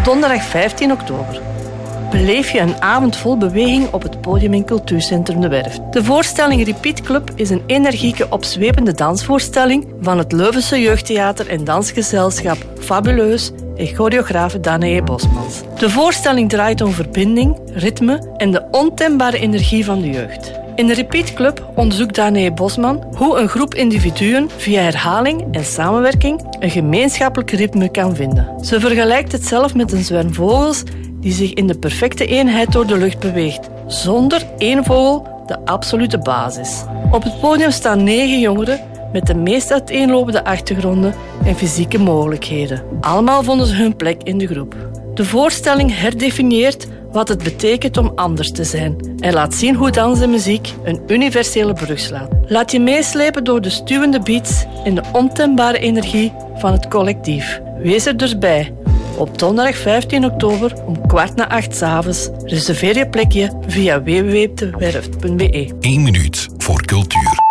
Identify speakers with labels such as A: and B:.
A: donderdag 15 oktober. Beleef je een avond vol beweging op het podium in Cultuurcentrum De Werft. De voorstelling Repeat Club is een energieke, opzwepende dansvoorstelling van het Leuvense jeugdtheater en dansgezelschap Fabuleus en choreograaf Danae Bosmans. De voorstelling draait om verbinding, ritme en de ontembare energie van de jeugd. In de Repeat Club onderzoekt Danae Bosman hoe een groep individuen via herhaling en samenwerking een gemeenschappelijk ritme kan vinden. Ze vergelijkt het zelf met een zwerm vogels die zich in de perfecte eenheid door de lucht beweegt, zonder één vogel de absolute basis. Op het podium staan 9 jongeren met de meest uiteenlopende achtergronden en fysieke mogelijkheden. Allemaal vonden ze hun plek in de groep. De voorstelling herdefinieert wat het betekent om anders te zijn en laat zien hoe dans en muziek een universele brug slaat. Laat je meeslepen door de stuwende beats en de ontembare energie van het collectief. Wees er dus bij. Op donderdag 15 oktober om 7:15 s'avonds. Reserveer je plekje via www.dewerft.be.
B: 1 minuut voor cultuur.